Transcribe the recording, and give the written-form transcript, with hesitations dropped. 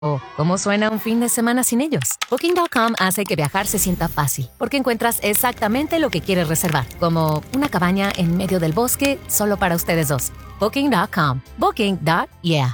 ¿Cómo suena un fin de semana sin ellos? Booking.com hace que viajar se sienta fácil, porque encuentras exactamente lo que quieres reservar, como una cabaña en medio del bosque solo para ustedes dos. Booking.com. Booking.yeah.